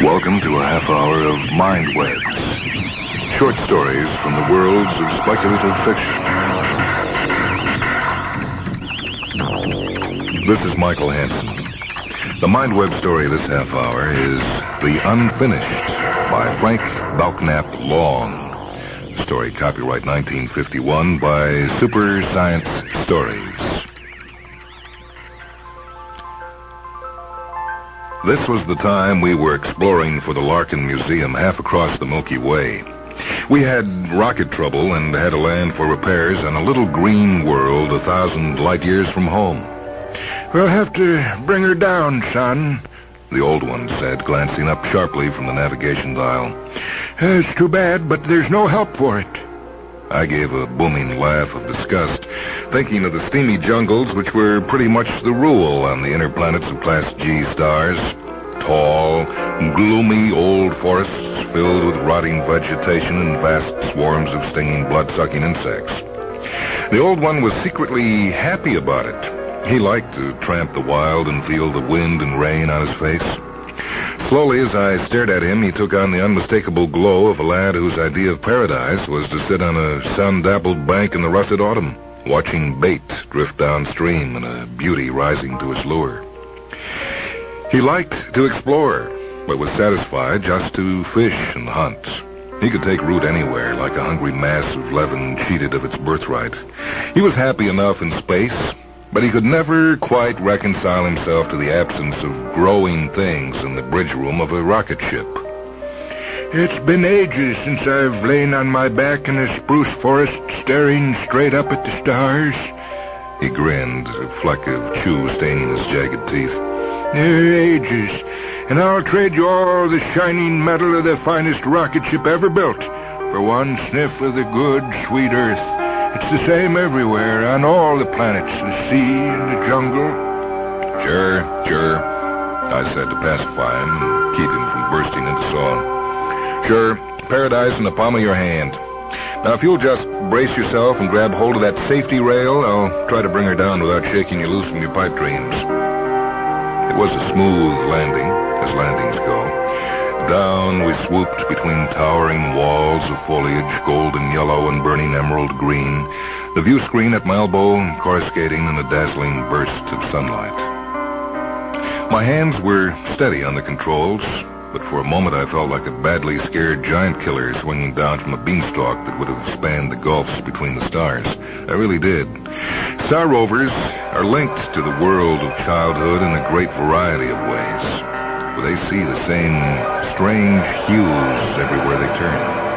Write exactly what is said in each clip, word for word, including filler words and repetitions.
Welcome to a half hour of Mind Webs. Short stories from the worlds of speculative fiction. This is Michael Hansen. The Mind Web story this half hour is The Unfinished by Frank Belknap Long. Story copyright nineteen fifty-one by Super Science Stories. This was the time we were exploring for the Larkin Museum half across the Milky Way. We had rocket trouble and had to land for repairs on a little green world a thousand light years from home. We'll have to bring her down, son, the old one said, glancing up sharply from the navigation dial. Uh, it's too bad, but there's no help for it. I gave a booming laugh of disgust, thinking of the steamy jungles which were pretty much the rule on the inner planets of Class G stars. Tall, gloomy old forests filled with rotting vegetation and vast swarms of stinging, blood-sucking insects. The old one was secretly happy about it. He liked to tramp the wild and feel the wind and rain on his face. Slowly, as I stared at him, he took on the unmistakable glow of a lad whose idea of paradise was to sit on a sun-dappled bank in the russet autumn, watching bait drift downstream and a beauty rising to his lure. He liked to explore, but was satisfied just to fish and hunt. He could take root anywhere, like a hungry mass of leaven cheated of its birthright. He was happy enough in space, but he could never quite reconcile himself to the absence of growing things in the bridge room of a rocket ship. It's been ages since I've lain on my back in a spruce forest staring straight up at the stars. He grinned, a fleck of chew staining his jagged teeth. Ages, and I'll trade you all the shining metal of the finest rocket ship ever built for one sniff of the good, sweet earth. It's the same everywhere, on all the planets, the sea and the jungle. Sure, sure, I said to pacify him and keep him from bursting into song. Sure, paradise in the palm of your hand. Now, if you'll just brace yourself and grab hold of that safety rail, I'll try to bring her down without shaking you loose from your pipe dreams. It was a smooth landing, as landings go. Down we swooped between towering walls of foliage, golden yellow and burning emerald green, the view screen at my elbow coruscating in a dazzling burst of sunlight. My hands were steady on the controls, but for a moment I felt like a badly scared giant killer swinging down from a beanstalk that would have spanned the gulfs between the stars. I really did. Star rovers are linked to the world of childhood in a great variety of ways, for they see the same strange hues everywhere they turn.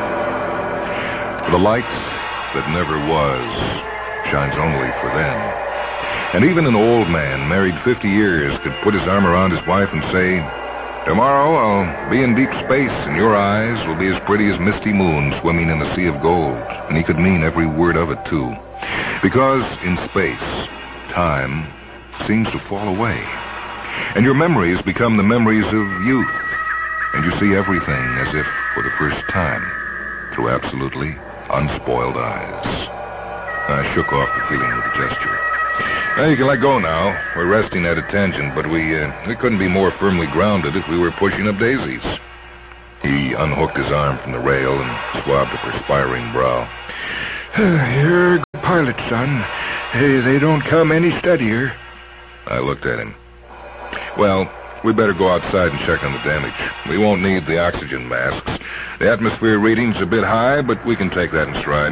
The light that never was shines only for them. And even an old man, married fifty years, could put his arm around his wife and say, "Tomorrow I'll be in deep space, and your eyes will be as pretty as misty moon swimming in a sea of gold." And he could mean every word of it, too. Because in space, time seems to fall away. And your memories become the memories of youth. And you see everything as if for the first time, through absolutely unspoiled eyes. I shook off the feeling with a gesture. Now, you can let go now. We're resting at a tangent, but we, uh, we couldn't be more firmly grounded if we were pushing up daisies. He unhooked his arm from the rail and swabbed a perspiring brow. You're a good pilot, son. Hey, they don't come any steadier. I looked at him. Well, we better go outside and check on the damage. We won't need the oxygen masks. The atmosphere reading's a bit high, but we can take that in stride.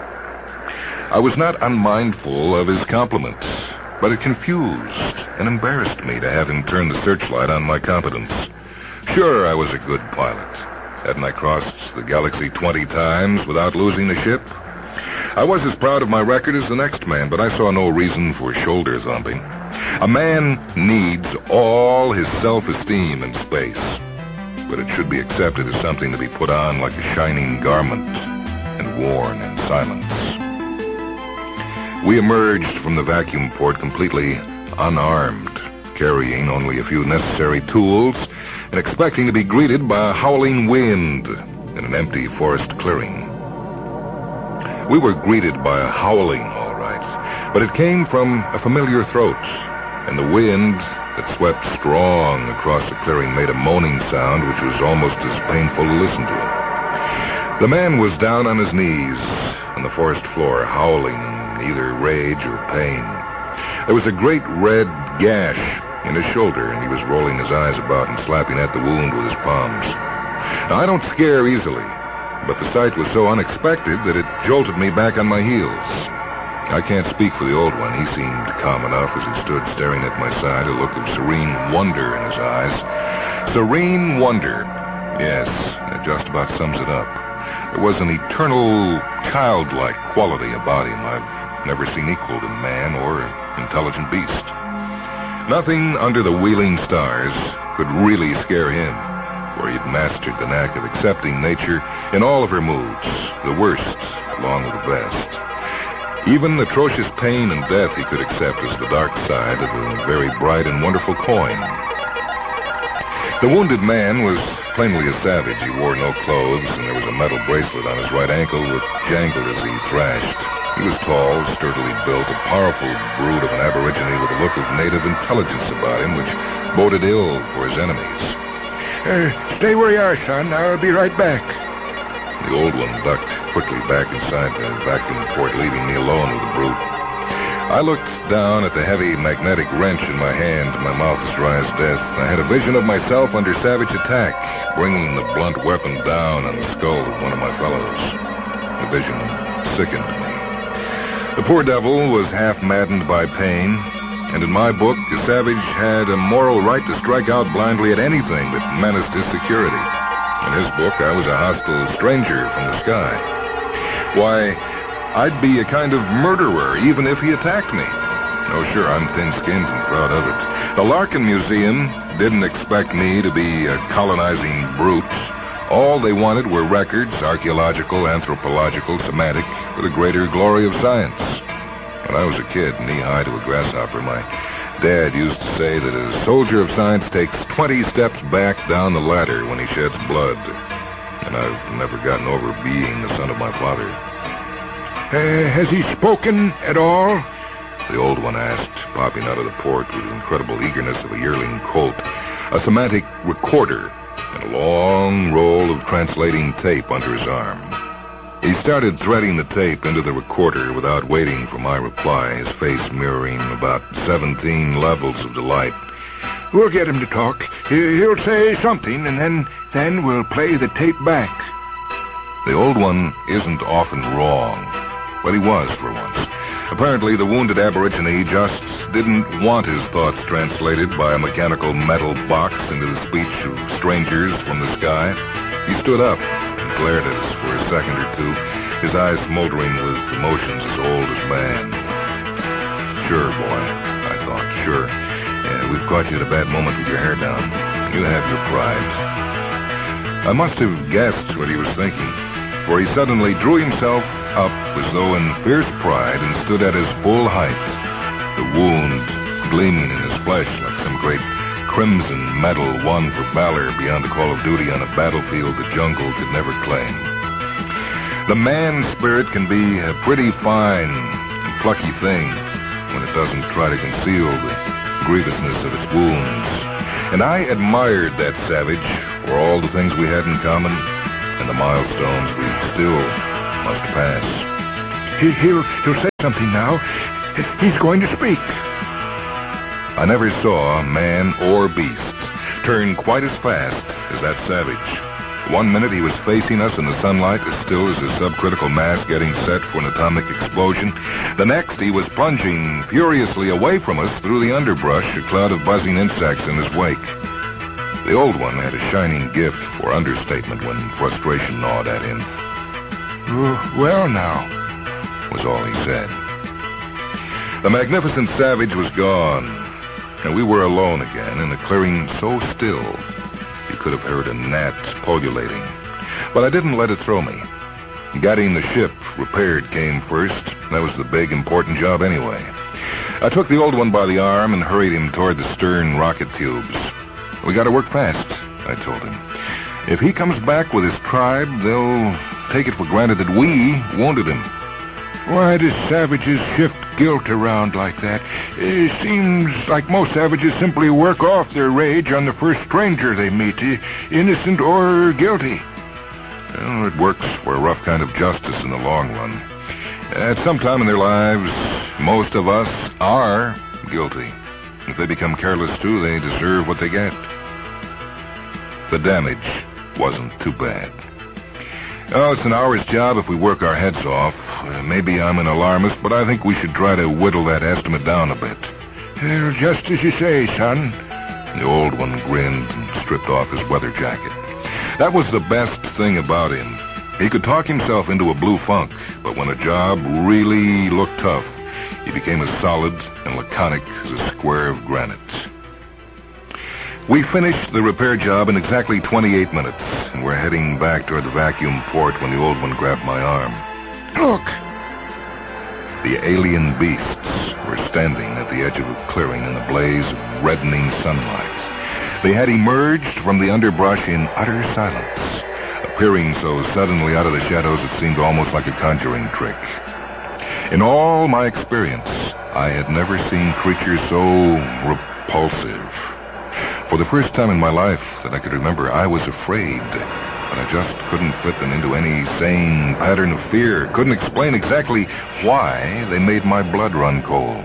I was not unmindful of his compliments, but it confused and embarrassed me to have him turn the searchlight on my competence. Sure, I was a good pilot. Hadn't I crossed the galaxy twenty times without losing a ship? I was as proud of my record as the next man, but I saw no reason for shoulder thumping. A man needs all his self-esteem in space, but it should be accepted as something to be put on like a shining garment and worn in silence. We emerged from the vacuum port completely unarmed, carrying only a few necessary tools and expecting to be greeted by a howling wind in an empty forest clearing. We were greeted by a howling, all right, but it came from a familiar throat, and the wind that swept strong across the clearing made a moaning sound which was almost as painful to listen to. The man was down on his knees on the forest floor, howling in either rage or pain. There was a great red gash in his shoulder, and he was rolling his eyes about and slapping at the wound with his palms. Now, I don't scare easily, but the sight was so unexpected that it jolted me back on my heels. I can't speak for the old one. He seemed calm enough as he stood staring at my side, a look of serene wonder in his eyes. Serene wonder. Yes, that just about sums it up. There was an eternal, childlike quality about him I've never seen equaled in man or intelligent beast. Nothing under the wheeling stars could really scare him, for he'd mastered the knack of accepting nature in all of her moods, the worst along with the best. Even atrocious pain and death he could accept as the dark side of a very bright and wonderful coin. The wounded man was plainly a savage. He wore no clothes, and there was a metal bracelet on his right ankle which jangled as he thrashed. He was tall, sturdily built, a powerful brute of an aborigine with a look of native intelligence about him which boded ill for his enemies. Uh, stay where you are, son. I'll be right back. The old one ducked quickly back inside the vacuum port, leaving me alone with the brute. I looked down at the heavy magnetic wrench in my hand, my mouth as dry as death. I had a vision of myself under savage attack, bringing the blunt weapon down on the skull of one of my fellows. The vision sickened me. The poor devil was half maddened by pain, and in my book, the savage had a moral right to strike out blindly at anything that menaced his security. In his book, I was a hostile stranger from the sky. Why, I'd be a kind of murderer even if he attacked me. Oh, sure, I'm thin-skinned and proud of it. The Larkin Museum didn't expect me to be a colonizing brute. All they wanted were records, archaeological, anthropological, semantic, for the greater glory of science. When I was a kid, knee-high to a grasshopper, my Dad used to say that a soldier of science takes twenty steps back down the ladder when he sheds blood. And I've never gotten over being the son of my father. Uh, has he spoken at all? The old one asked, popping out of the port with the incredible eagerness of a yearling colt, a semantic recorder, and a long roll of translating tape under his arm. He started threading the tape into the recorder without waiting for my reply, his face mirroring about seventeen levels of delight. We'll get him to talk. He'll say something, and then, then we'll play the tape back. The old one isn't often wrong, but he was for once. Apparently, the wounded aborigine just didn't want his thoughts translated by a mechanical metal box into the speech of strangers from the sky. He stood up and glared at us for a second or two, his eyes smoldering with emotions as old as man. Sure, boy, I thought, sure. Yeah, we've caught you at a bad moment with your hair down. You have your pride. I must have guessed what he was thinking, for he suddenly drew himself up as though in fierce pride and stood at his full height, the wound gleaming in his flesh like some great crimson medal won for valor beyond the call of duty on a battlefield the jungle could never claim. The man spirit can be a pretty fine and plucky thing when it doesn't try to conceal the grievousness of its wounds. And I admired that savage for all the things we had in common and the milestones we still must pass. He, he'll, he'll say something now. He's going to speak. I never saw man or beast turn quite as fast as that savage. One minute he was facing us in the sunlight as still as a subcritical mass getting set for an atomic explosion. The next he was plunging furiously away from us through the underbrush, a cloud of buzzing insects in his wake. The old one had a shining gift for understatement when frustration gnawed at him. Uh, well now, was all he said. The magnificent savage was gone, and we were alone again in a clearing so still you could have heard a gnat pullulating. But I didn't let it throw me. Getting the ship repaired came first. That was the big, important job anyway. I took the old one by the arm and hurried him toward the stern rocket tubes. We got to work fast, I told him. If he comes back with his tribe, they'll take it for granted that we wounded him. Why do savages shift guilt around like that? It seems like most savages simply work off their rage on the first stranger they meet, innocent or guilty. Well, it works for a rough kind of justice in the long run. At some time in their lives, most of us are guilty. If they become careless, too, they deserve what they get. The damage wasn't too bad. Oh, it's an hour's job if we work our heads off. Uh, maybe I'm an alarmist, but I think we should try to whittle that estimate down a bit. Well, just as you say, son. The old one grinned and stripped off his weather jacket. That was the best thing about him. He could talk himself into a blue funk, but when a job really looked tough, he became as solid and laconic as a square of granite. We finished the repair job in exactly twenty-eight minutes, and we're heading back toward the vacuum port when the old one grabbed my arm. Look! The alien beasts were standing at the edge of a clearing in the blaze of reddening sunlight. They had emerged from the underbrush in utter silence, appearing so suddenly out of the shadows it seemed almost like a conjuring trick. In all my experience, I had never seen creatures so repulsive. For the first time in my life that I could remember, I was afraid, but I just couldn't fit them into any sane pattern of fear. Couldn't explain exactly why they made my blood run cold.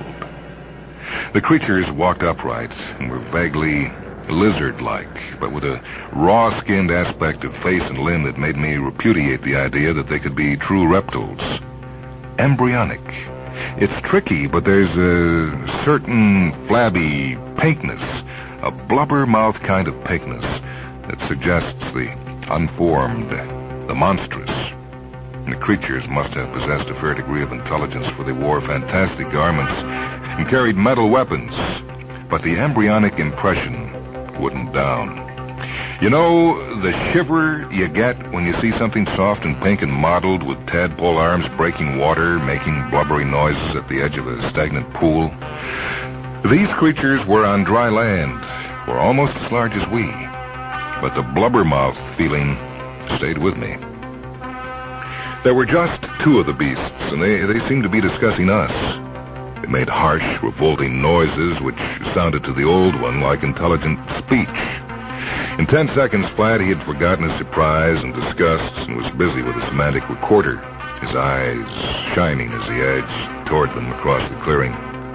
The creatures walked upright and were vaguely lizard-like, but with a raw-skinned aspect of face and limb that made me repudiate the idea that they could be true reptiles. Embryonic. It's tricky, but there's a certain flabby pinkness, a blubber-mouth kind of pinkness that suggests the unformed, the monstrous. And the creatures must have possessed a fair degree of intelligence, for they wore fantastic garments and carried metal weapons. But the embryonic impression wouldn't down. You know, the shiver you get when you see something soft and pink and mottled with tadpole arms breaking water, making blubbery noises at the edge of a stagnant pool? These creatures were on dry land, were almost as large as we, but the blubbermouth feeling stayed with me. There were just two of the beasts, and they, they seemed to be discussing us. They made harsh, revolting noises which sounded to the old one like intelligent speech. In ten seconds flat, he had forgotten his surprise and disgust and was busy with a semantic recorder, his eyes shining as he edged toward them across the clearing.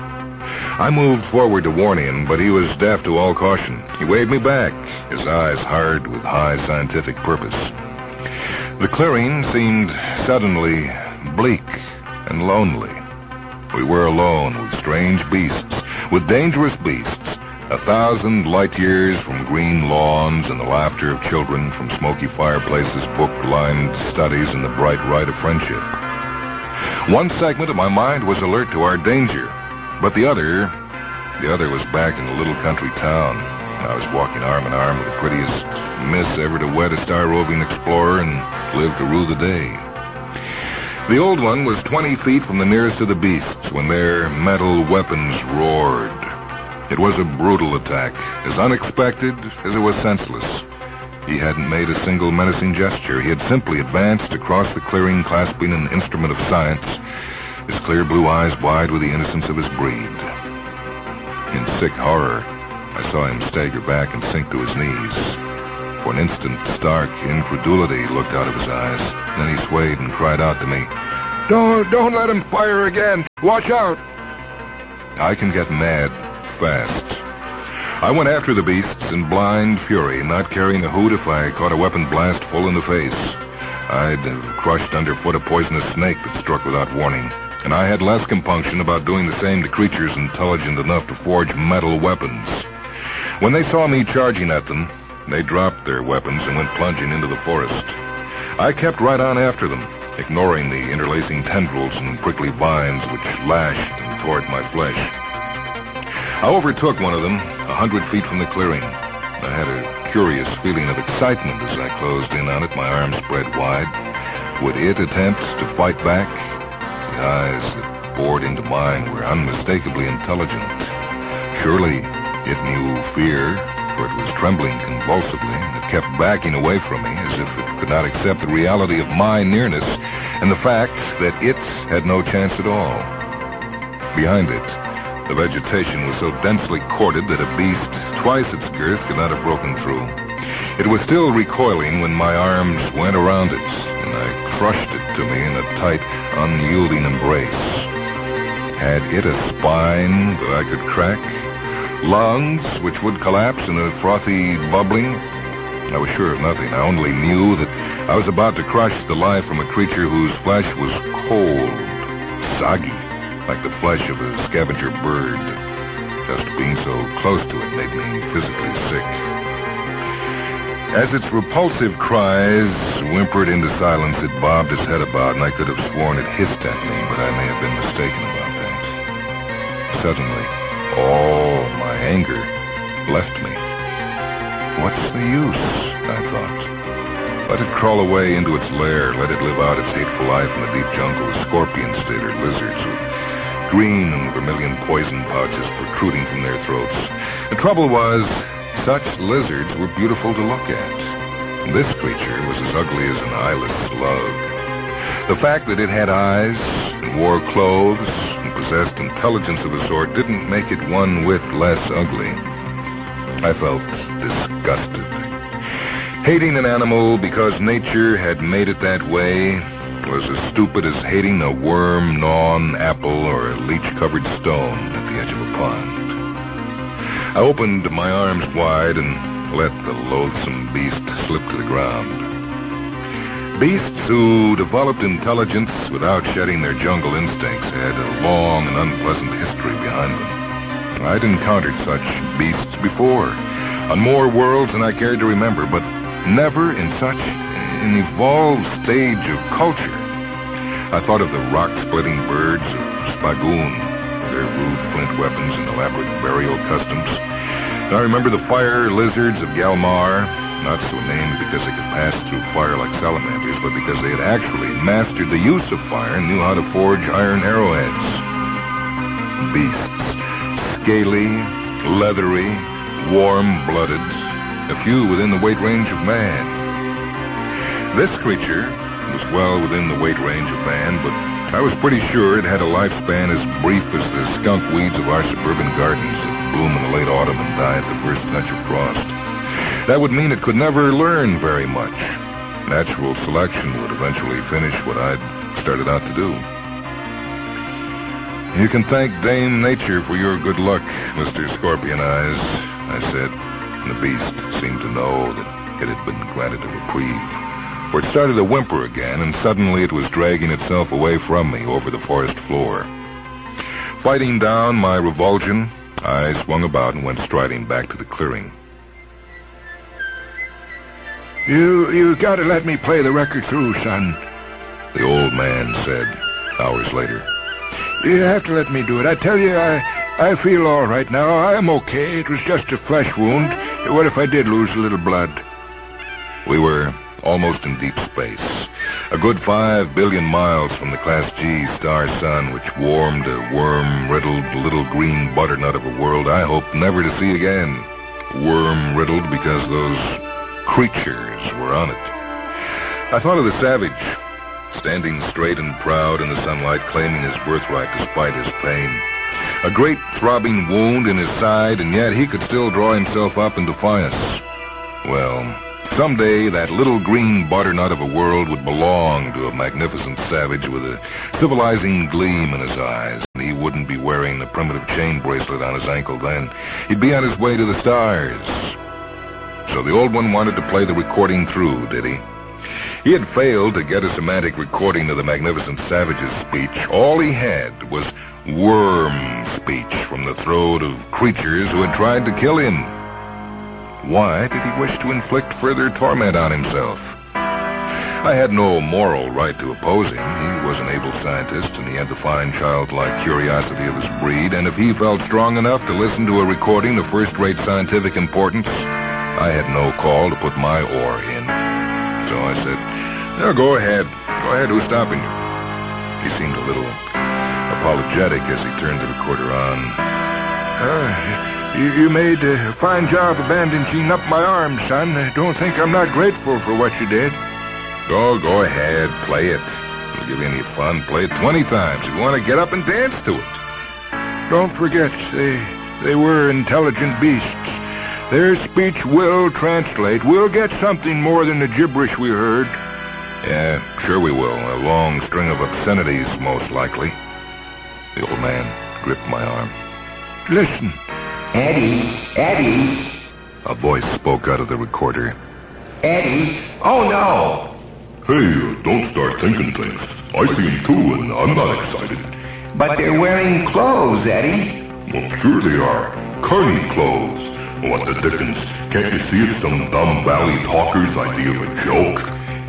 I moved forward to warn him, but he was deaf to all caution. He waved me back, his eyes hard with high scientific purpose. The clearing seemed suddenly bleak and lonely. We were alone with strange beasts, with dangerous beasts, a thousand light years from green lawns and the laughter of children, from smoky fireplaces, book-lined studies, and the bright light of friendship. One segment of my mind was alert to our danger, but the other, the other was back in the little country town. I was walking arm in arm with the prettiest miss ever to wed a star-roving explorer and live to rue the day. The old one was twenty feet from the nearest of the beasts when their metal weapons roared. It was a brutal attack, as unexpected as it was senseless. He hadn't made a single menacing gesture. He had simply advanced across the clearing, clasping an instrument of science, his clear blue eyes wide with the innocence of his breed. In sick horror, I saw him stagger back and sink to his knees. For an instant, stark incredulity looked out of his eyes. Then he swayed and cried out to me, Don't, don't let him fire again. Watch out. I can get mad fast. I went after the beasts in blind fury, not caring a hoot if I caught a weapon blast full in the face. I'd have crushed underfoot a poisonous snake that struck without warning, and I had less compunction about doing the same to creatures intelligent enough to forge metal weapons. When they saw me charging at them, they dropped their weapons and went plunging into the forest. I kept right on after them, ignoring the interlacing tendrils and prickly vines which lashed and tore at my flesh. I overtook one of them, a hundred feet from the clearing. I had a curious feeling of excitement as I closed in on it, my arms spread wide. Would it attempt to fight back? The eyes that bored into mine were unmistakably intelligent. Surely it knew fear, for it was trembling convulsively, and it kept backing away from me as if it could not accept the reality of my nearness and the fact that it had no chance at all. Behind it, the vegetation was so densely corded that a beast twice its girth could not have broken through. It was still recoiling when my arms went around it, and I crushed it to me in a tight, unyielding embrace. Had it a spine that I could crack? Lungs which would collapse in a frothy bubbling? I was sure of nothing. I only knew that I was about to crush the life from a creature whose flesh was cold, soggy, like the flesh of a scavenger bird. Just being so close to it made me physically sick. As its repulsive cries whimpered into silence, it bobbed its head about, and I could have sworn it hissed at me, but I may have been mistaken about that. Suddenly, all my anger left me. What's the use, I thought. Let it crawl away into its lair. Let it live out its hateful life in the deep jungle as scorpions did, or lizards with green and vermilion poison pouches protruding from their throats. The trouble was, such lizards were beautiful to look at. This creature was as ugly as an eyeless slug. The fact that it had eyes and wore clothes and possessed intelligence of a sort didn't make it one whit less ugly. I felt disgusted. Hating an animal because nature had made it that way was as stupid as hating a worm-gnawn apple or a leech-covered stone at the edge of a pond. I opened my arms wide and let the loathsome beast slip to the ground. Beasts who developed intelligence without shedding their jungle instincts had a long and unpleasant history behind them. I'd encountered such beasts before, on more worlds than I cared to remember, but never in such an evolved stage of culture. I thought of the rock-splitting birds of Spagoon, their rude flint weapons and elaborate burial customs. And I remember the fire lizards of Galmar, not so named because they could pass through fire like salamanders, but because they had actually mastered the use of fire and knew how to forge iron arrowheads. Beasts, scaly, leathery, warm-blooded, a few within the weight range of man. This creature was well within the weight range of man, but I was pretty sure it had a lifespan as brief as the skunk weeds of our suburban gardens that bloom in the late autumn and die at the first touch of frost. That would mean it could never learn very much. Natural selection would eventually finish what I'd started out to do. You can thank Dame Nature for your good luck, Mister Scorpion Eyes, I said, and the beast seemed to know that it had been granted a reprieve. For it started to whimper again, and suddenly it was dragging itself away from me over the forest floor. Fighting down my revulsion, I swung about and went striding back to the clearing. You, you gotta let me play the record through, son, the old man said, hours later. You have to let me do it. I tell you, I, I feel all right now. I'm okay. It was just a flesh wound. What if I did lose a little blood? We were almost in deep space, a good five billion miles from the Class G star sun, which warmed a worm-riddled little green butternut of a world I hope never to see again. Worm-riddled because those creatures were on it. I thought of the savage, standing straight and proud in the sunlight, claiming his birthright despite his pain. A great throbbing wound in his side, and yet he could still draw himself up in defiance. Well, someday that little green butternut of a world would belong to a magnificent savage with a civilizing gleam in his eyes, and he wouldn't be wearing the primitive chain bracelet on his ankle then. He'd be on his way to the stars. So the old one wanted to play the recording through, did he? He had failed to get a semantic recording of the magnificent savage's speech. All he had was worm speech from the throat of creatures who had tried to kill him. Why did he wish to inflict further torment on himself? I had no moral right to oppose him. He was an able scientist, and he had the fine childlike curiosity of his breed, and if he felt strong enough to listen to a recording of first-rate scientific importance, I had no call to put my oar in. So I said, "No, go ahead. Go ahead, who's stopping you?" He seemed a little apologetic as he turned the recorder on. Uh, you, you made a fine job of bandaging up my arm, son. I don't think I'm not grateful for what you did. Oh, go ahead. Play it. It'll give you any fun. Play it twenty times. If you want to get up and dance to it. Don't forget, they, they were intelligent beasts. Their speech will translate. We'll get something more than the gibberish we heard. Yeah, sure we will. A long string of obscenities, most likely. The old man gripped my arm. Listen. Eddie, Eddie. A voice spoke out of the recorder. Eddie, oh no. Hey, don't start thinking things. I see them too, and I'm not excited. But they're wearing clothes, Eddie. Well, sure they are. Carny clothes. What the dickens? Can't you see it's some dumb valley talker's idea of a joke?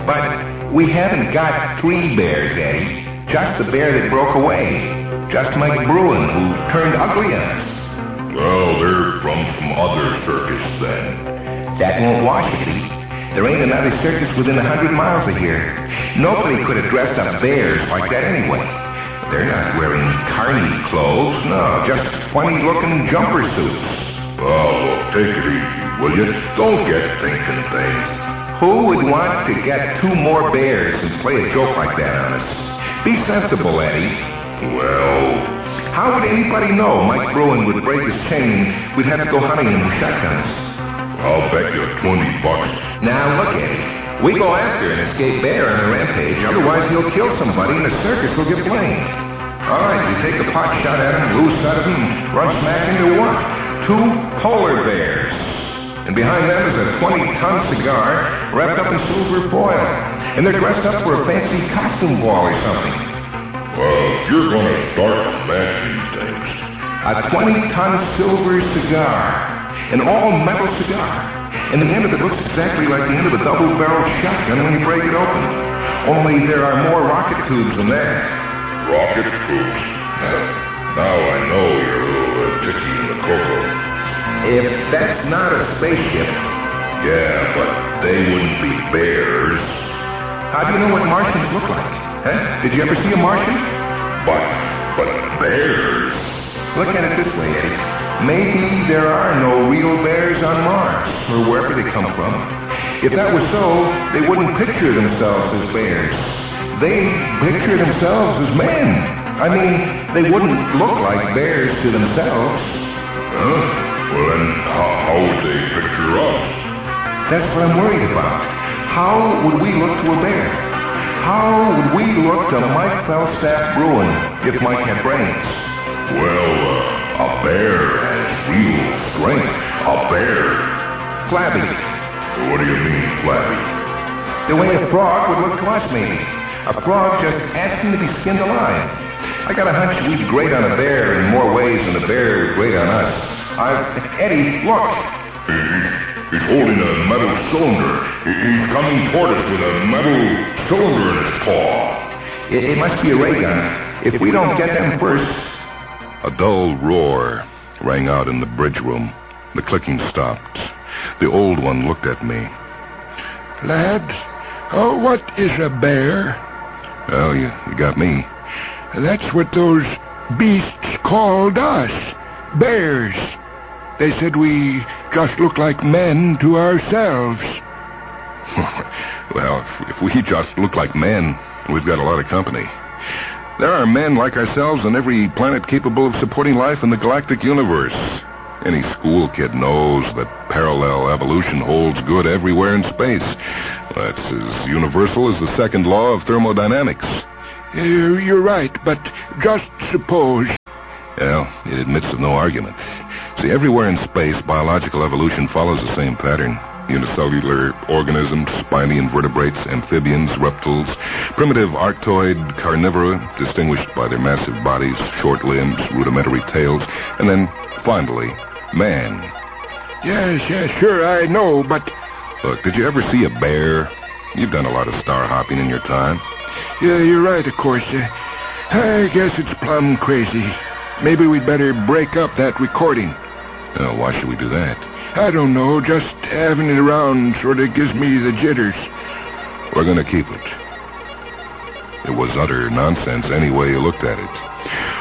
But we haven't got three bears, Eddie. Just the bear that broke away. Just Mike Bruin, who turned ugly on us. Well, they're from some other circus, then. That won't wash it, Eddie. There ain't another circus within a hundred miles of here. Nobody could have dressed up bears like that anyway. They're not wearing carny clothes. No, just funny-looking jumper suits. Oh, look, take it easy, will you? Don't get thinking things. Who would want to get two more bears and play a joke like that on us? Be sensible, Eddie. Well... How would anybody know Mike Bruin would break his chain? We'd have to go hunting him with shotguns. I'll bet you twenty bucks. Now, look, Eddie. We go after an escaped bear on a rampage, otherwise he'll kill somebody and the circus will get blamed. All right, we take a pot shot at him, lose sight of him, and run smack into what? Two polar bears. And behind them is a twenty-ton cigar wrapped up in silver foil. And they're dressed up for a fancy costume ball or something. Well, if you're going to start smashing things... A twenty-ton silver cigar. An all-metal cigar. And the end of it looks exactly like the end of a double-barreled shotgun when you break it open. Only there are more rocket tubes than that. Rocket tubes? Now I know you're a little uh, ticky in the cocoa. If that's not a spaceship... Yeah, but they wouldn't be bears. How do you know what Martians look like? Huh? Did you ever see a Martian? But, but bears... Look at it this way, Eddie. Maybe there are no real bears on Mars, or wherever they come from. If that was so, they wouldn't picture themselves as bears. They'd picture themselves as men. I mean, they wouldn't look like bears to themselves. Huh? Well, then, how, how would they picture us? That's what I'm worried about. How would we look to a bear? How would we look to Mike Falstaff Bruin if Mike had brains? Well, uh, a bear has real strength. A bear. Flabby. What do you mean, flabby? The way a frog would look to us, maybe. A frog just asking to be skinned alive. I got a hunch we'd grate on a bear in more ways than a bear would grate on us. I... Eddie, look. He's, he's holding a metal cylinder. He's coming toward us with a metal cylinder in his paw. It, it must be a ray gun. If we don't get them first... A dull roar rang out in the bridge room. The clicking stopped. The old one looked at me. Lads, oh, what is a bear? Well, you, you got me. That's what those beasts called us. Bears. They said we just look like men to ourselves. Well, if, if we just look like men, we've got a lot of company. There are men like ourselves on every planet capable of supporting life in the galactic universe. Any school kid knows that parallel evolution holds good everywhere in space. That's as universal as the second law of thermodynamics. Uh, you're right, but just suppose... Well, it admits of no argument. See, everywhere in space, biological evolution follows the same pattern. Unicellular organisms, spiny invertebrates, amphibians, reptiles, primitive arctoid carnivora, distinguished by their massive bodies, short limbs, rudimentary tails, and then, finally, man. Yes, yes, sure, I know, but... Look, did you ever see a bear? You've done a lot of star hopping in your time. Yeah, you're right, of course. Uh, I guess it's plumb crazy. Maybe we'd better break up that recording. Uh, why should we do that? I don't know, just having it around sort of gives me the jitters. We're going to keep it. It was utter nonsense any way you looked at it.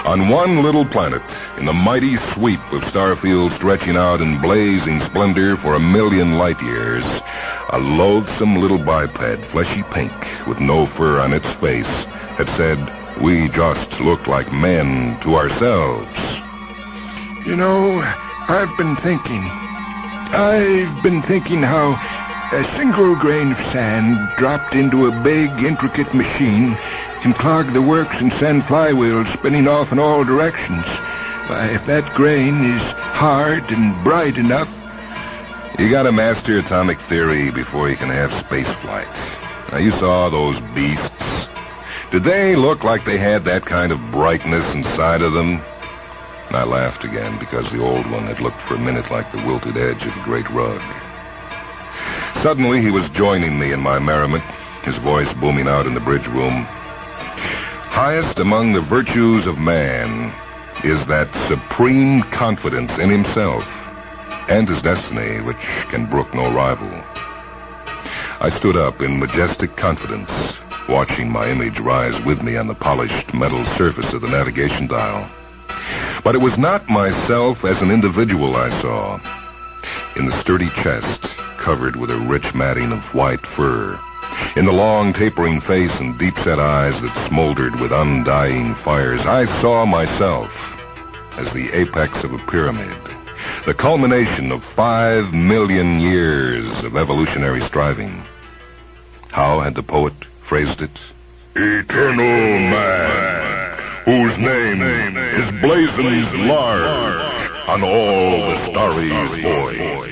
On one little planet, in the mighty sweep of starfield stretching out in blazing splendor for a million light years, a loathsome little biped, fleshy pink, with no fur on its face, had said, "We just look like men to ourselves." You know, I've been thinking. I've been thinking how a single grain of sand dropped into a big, intricate machine can clog the works and send flywheels spinning off in all directions. Why, if that grain is hard and bright enough... You gotta master atomic theory before you can have space flight. Now, you saw those beasts. Did they look like they had that kind of brightness inside of them? I laughed again because the old one had looked for a minute like the wilted edge of a great rug. Suddenly, he was joining me in my merriment, his voice booming out in the bridge room. Highest among the virtues of man is that supreme confidence in himself and his destiny which can brook no rival. I stood up in majestic confidence, watching my image rise with me on the polished metal surface of the navigation dial. But it was not myself as an individual I saw. In the sturdy chest, covered with a rich matting of white fur, in the long, tapering face and deep-set eyes that smoldered with undying fires, I saw myself as the apex of a pyramid, the culmination of five million years of evolutionary striving. How had the poet phrased it? Eternal man, whose name is blazoned large on all the starry void.